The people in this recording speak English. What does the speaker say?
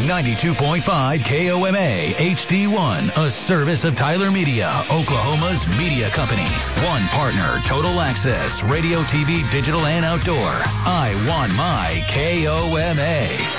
92.5 KOMA HD1, a service of Tyler Media, Oklahoma's media company. One partner, Total Access, radio, TV, digital, and outdoor. I want my KOMA.